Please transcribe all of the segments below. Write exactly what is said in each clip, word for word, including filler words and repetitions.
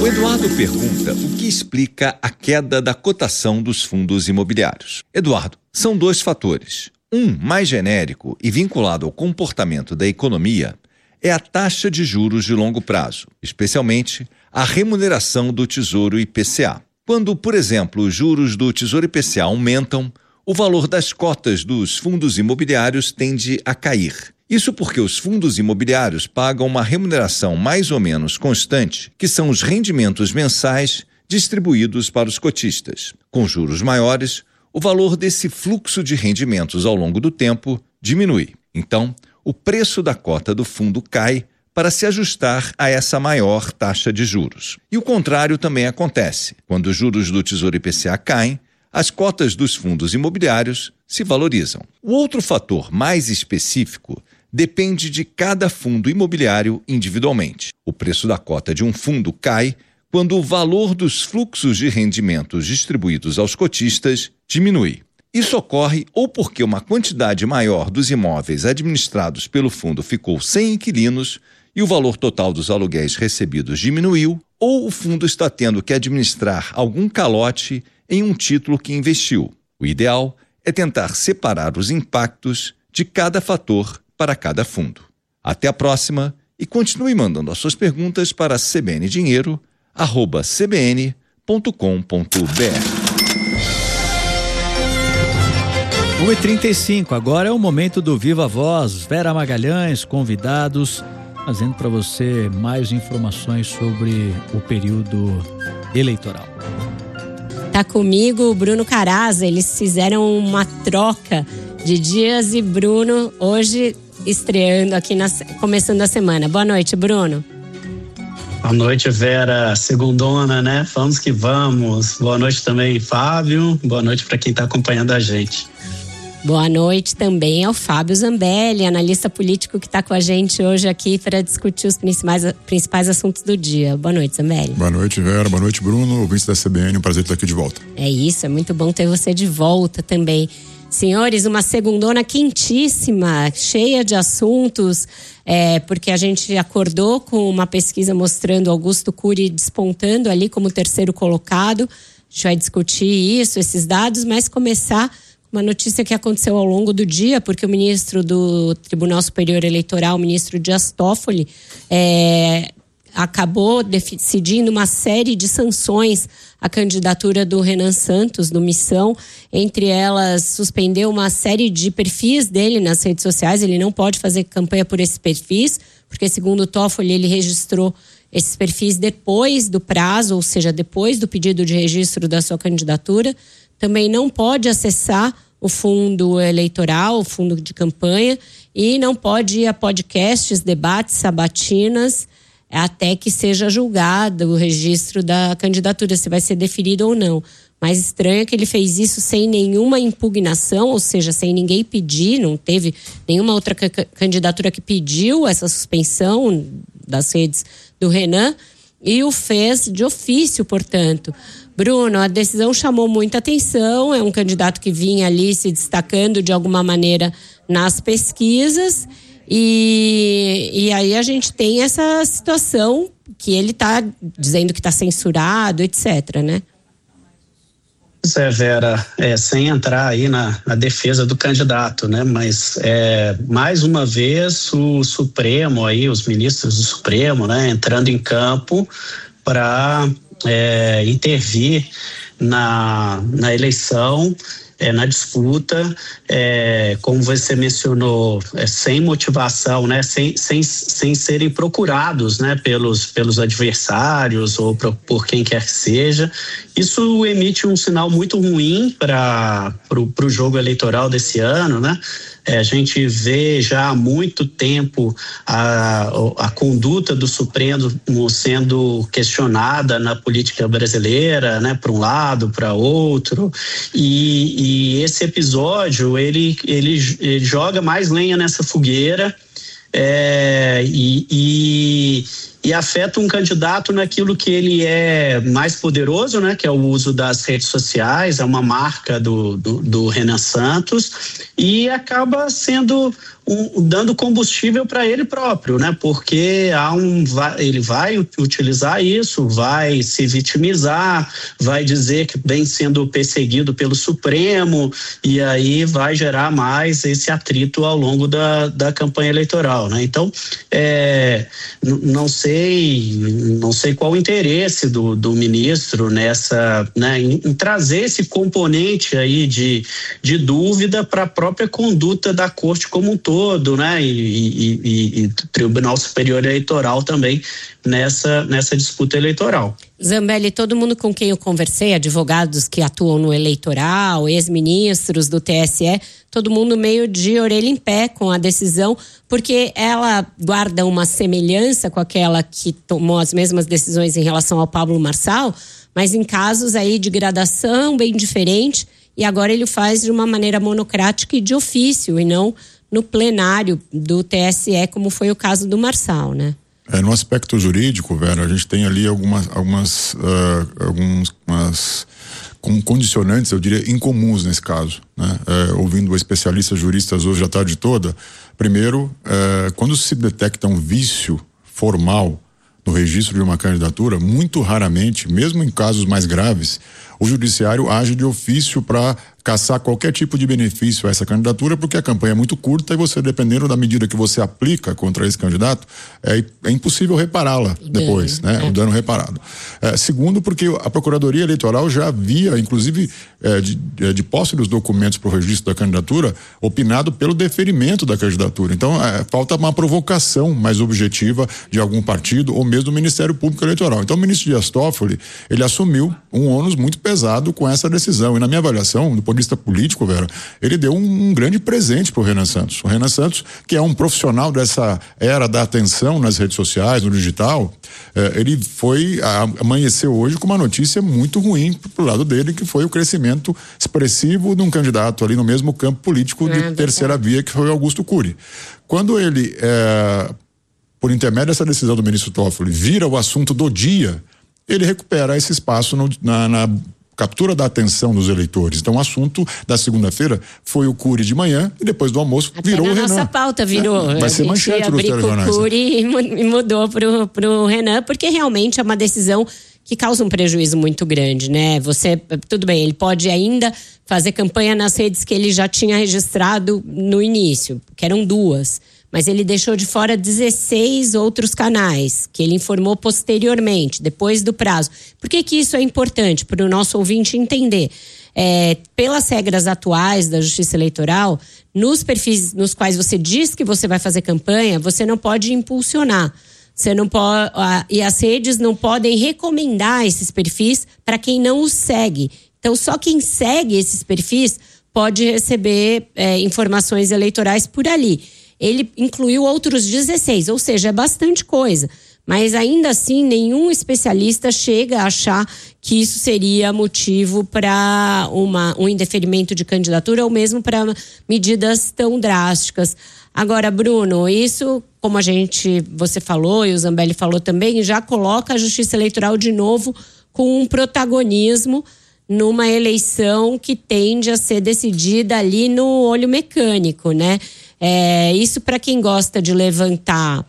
O Eduardo pergunta o que explica a queda da cotação dos fundos imobiliários. Eduardo, são dois fatores. Um, mais genérico e vinculado ao comportamento da economia, é a taxa de juros de longo prazo, especialmente a remuneração do Tesouro I P C A. Quando, por exemplo, os juros do Tesouro I P C A aumentam, o valor das cotas dos fundos imobiliários tende a cair. Isso porque os fundos imobiliários pagam uma remuneração mais ou menos constante, que são os rendimentos mensais distribuídos para os cotistas. Com juros maiores, o valor desse fluxo de rendimentos ao longo do tempo diminui. Então, o preço da cota do fundo cai para se ajustar a essa maior taxa de juros. E o contrário também acontece. Quando os juros do Tesouro I P C A caem, as cotas dos fundos imobiliários se valorizam. O outro fator mais específico depende de cada fundo imobiliário individualmente. O preço da cota de um fundo cai quando o valor dos fluxos de rendimentos distribuídos aos cotistas diminui. Isso ocorre ou porque uma quantidade maior dos imóveis administrados pelo fundo ficou sem inquilinos e o valor total dos aluguéis recebidos diminuiu, ou o fundo está tendo que administrar algum calote em um título que investiu. O ideal é tentar separar os impactos de cada fator para cada fundo. Até a próxima e continue mandando as suas perguntas para cbndinheiro arroba c b n ponto com ponto b r. uma e trinta e cinco, agora é o momento do Viva Voz. Vera Magalhães, convidados, trazendo para você mais informações sobre o período eleitoral. Tá comigo o Bruno Caraza, eles fizeram uma troca de dias e Bruno hoje estreando aqui, na, começando a semana. Boa noite, Bruno. Boa noite, Vera, segundona, né? Vamos que vamos. Boa noite também, Fábio. Boa noite para quem está acompanhando a gente. Boa noite também ao Fábio Zambelli, analista político que está com a gente hoje aqui para discutir os principais, principais assuntos do dia. Boa noite, Zambelli. Boa noite, Vera. Boa noite, Bruno. Ouvintes da C B N, um prazer estar aqui de volta. É isso, é muito bom ter você de volta também. Senhores, uma segundona quentíssima, cheia de assuntos, é, porque a gente acordou com uma pesquisa mostrando Augusto Cury despontando ali como terceiro colocado. A gente vai discutir isso, esses dados, mas começar uma notícia que aconteceu ao longo do dia, porque o ministro do Tribunal Superior Eleitoral, o ministro Dias Toffoli, é, acabou decidindo uma série de sanções à candidatura do Renan Santos, do Missão. Entre elas, suspendeu uma série de perfis dele nas redes sociais. Ele não pode fazer campanha por esses perfis, porque, segundo o Toffoli, ele registrou esses perfis depois do prazo, ou seja, depois do pedido de registro da sua candidatura. Também não pode acessar o fundo eleitoral, o fundo de campanha, e não pode ir a podcasts, debates, sabatinas, até que seja julgado o registro da candidatura, se vai ser deferido ou não. Mas estranho é que ele fez isso sem nenhuma impugnação, ou seja, sem ninguém pedir, não teve nenhuma outra c- candidatura que pediu essa suspensão das redes do Renan, e o fez de ofício, portanto. Bruno, a decisão chamou muita atenção, é um candidato que vinha ali se destacando de alguma maneira nas pesquisas, e, e aí a gente tem essa situação que ele está dizendo que está censurado, etc, né? Pois é, Vera, é, sem entrar aí na, na defesa do candidato, né? Mas é, mais uma vez o Supremo aí, os ministros do Supremo, né? Entrando em campo para é, intervir na, na eleição, é, na disputa, é, como você mencionou, é, sem motivação, né? Sem, sem, sem serem procurados, né? Pelos, pelos adversários ou por, por quem quer que seja. Isso emite um sinal muito ruim para o jogo eleitoral desse ano, né? É, a gente vê já há muito tempo a, a conduta do Supremo sendo questionada na política brasileira, né, para um lado, para outro, e, e esse episódio ele, ele, ele joga mais lenha nessa fogueira, é, e, e e afeta um candidato naquilo que ele é mais poderoso, né? Que é o uso das redes sociais, é uma marca do, do, do Renan Santos, e acaba sendo um, dando combustível para ele próprio, né? Porque há um, ele vai utilizar isso, vai se vitimizar, vai dizer que vem sendo perseguido pelo Supremo, e aí vai gerar mais esse atrito ao longo da, da campanha eleitoral, né? Então, é, não sei não sei qual o interesse do, do ministro nessa, né, em, em trazer esse componente aí de, de dúvida para a própria conduta da corte como um todo, né? E, e, e, e Tribunal Superior Eleitoral também nessa, nessa disputa eleitoral. Zambelli, todo mundo com quem eu conversei, advogados que atuam no eleitoral, ex-ministros do T S E, todo mundo meio de orelha em pé com a decisão, porque ela guarda uma semelhança com aquela que tomou as mesmas decisões em relação ao Pablo Marçal, mas em casos aí de gradação bem diferente, e agora ele o faz de uma maneira monocrática e de ofício, e não no plenário do T S E, como foi o caso do Marçal, né? É, no aspecto jurídico, Vera, a gente tem ali algumas, algumas, uh, algumas com condicionantes, eu diria, incomuns nesse caso, né? É, ouvindo especialistas juristas hoje a tarde toda, primeiro, é, quando se detecta um vício formal no registro de uma candidatura, muito raramente, mesmo em casos mais graves, o judiciário age de ofício para caçar qualquer tipo de benefício a essa candidatura, porque a campanha é muito curta e você, dependendo da medida que você aplica contra esse candidato, é, é impossível repará-la depois, né? É. O dano reparado. É, segundo, porque a Procuradoria Eleitoral já havia, inclusive, é, de, de posse dos documentos para o registro da candidatura, opinado pelo deferimento da candidatura. Então, é, falta uma provocação mais objetiva de algum partido ou mesmo do Ministério Público Eleitoral. Então, o ministro Dias Toffoli, ele assumiu um ônus muito pesado com essa decisão. E na minha avaliação, do ponto de vista político, Vera, ele deu um, um grande presente para o Renan Santos. O Renan Santos, que é um profissional dessa era da atenção nas redes sociais, no digital, eh, ele foi, a, amanheceu hoje com uma notícia muito ruim pro lado dele, que foi o crescimento expressivo de um candidato ali no mesmo campo político de é, terceira via, que foi Augusto Cury. Quando ele, eh, por intermédio dessa decisão do ministro Toffoli, vira o assunto do dia, ele recupera esse espaço no, na, na captura da atenção dos eleitores. Então, o assunto da segunda-feira foi o Cury de manhã e depois do almoço até virou o Renan. Nossa pauta virou. É, vai ser manchete dos telejornais. O Cury e mudou pro, pro Renan, porque realmente é uma decisão que causa um prejuízo muito grande, né? Você, tudo bem, ele pode ainda fazer campanha nas redes que ele já tinha registrado no início, que eram duas. Mas ele deixou de fora dezesseis outros canais, que ele informou posteriormente, depois do prazo. Por que que isso é importante? Para o nosso ouvinte entender. É, pelas regras atuais da Justiça Eleitoral, nos perfis nos quais você diz que você vai fazer campanha, você não pode impulsionar. Você não pode, e as redes não podem recomendar esses perfis para quem não os segue. Então, só quem segue esses perfis pode receber é, informações eleitorais por ali. Ele incluiu outros dezesseis, ou seja, é bastante coisa. Mas ainda assim, nenhum especialista chega a achar que isso seria motivo para um indeferimento de candidatura ou mesmo para medidas tão drásticas. Agora, Bruno, isso, como a gente, você falou e o Zambelli falou também, já coloca a Justiça Eleitoral de novo com um protagonismo numa eleição que tende a ser decidida ali no olho mecânico, né? É, isso para quem gosta de levantar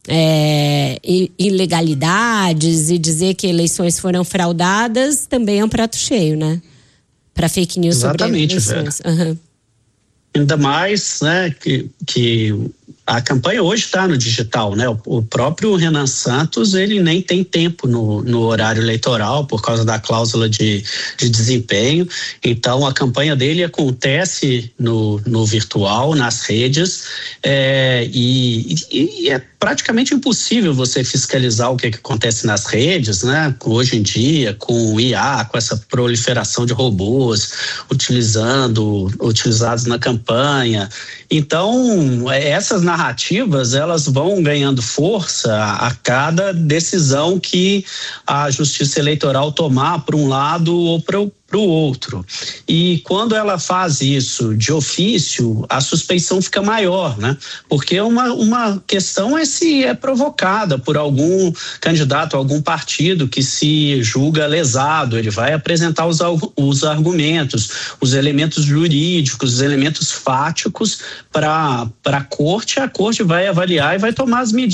é, ilegalidades e dizer que eleições foram fraudadas, também é um prato cheio, né? Para fake news. Exatamente, sobre eleições. Uhum. Ainda mais, né, que, que a campanha hoje está no digital, né? O, o próprio Renan Santos, ele nem tem tempo no, no horário eleitoral por causa da cláusula de, de desempenho. Então, a campanha dele acontece no, no virtual, nas redes, é, e, e, e é praticamente impossível você fiscalizar o que, que acontece nas redes, né? Hoje em dia, com o I A, com essa proliferação de robôs utilizando, utilizados na campanha. Então, essas narrativas, elas vão ganhando força a cada decisão que a Justiça Eleitoral tomar para um lado ou para o para o outro. E quando ela faz isso de ofício, a suspeição fica maior, né? Porque uma, uma questão é se é provocada por algum candidato, algum partido que se julga lesado, ele vai apresentar os, os argumentos, os elementos jurídicos, os elementos fáticos para a corte, a corte vai avaliar e vai tomar as medidas